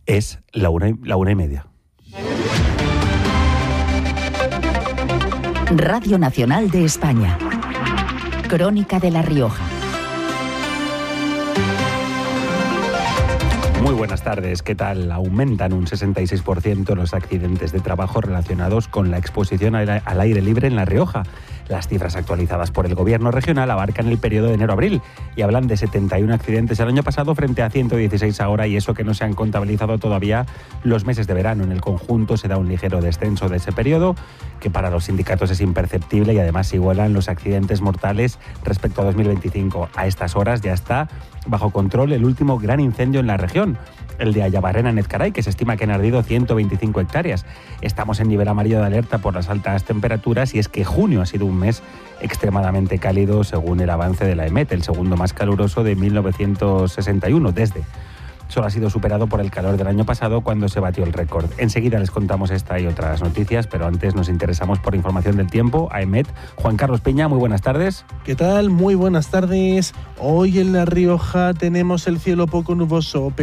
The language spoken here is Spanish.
Es la 1:30. Radio Nacional de España. Crónica de La Rioja. Muy buenas tardes, ¿qué tal? Aumentan un 66% los accidentes de trabajo relacionados con la exposición al aire libre en La Rioja. Las cifras actualizadas por el Gobierno regional abarcan el periodo de enero-abril y hablan de 71 accidentes el año pasado frente a 116 ahora, y eso que no se han contabilizado todavía los meses de verano. En el conjunto se da un ligero descenso de ese periodo, que para los sindicatos es imperceptible, y además se igualan los accidentes mortales respecto a 2025. A estas horas ya está bajo control el último gran incendio en la región, el de Ayabarrena en Ezcaray, que se estima que han ardido 125 hectáreas. Estamos en nivel amarillo de alerta por las altas temperaturas, y es que junio ha sido un mes extremadamente cálido según el avance de la EMET, el segundo más caluroso de 1961 Solo ha sido superado por el calor del año pasado, cuando se batió el récord. Enseguida les contamos esta y otras noticias, pero antes nos interesamos por información del tiempo. AEMET, Juan Carlos Peña, muy buenas tardes. ¿Qué tal? Muy buenas tardes. Hoy en La Rioja tenemos el cielo poco nuboso,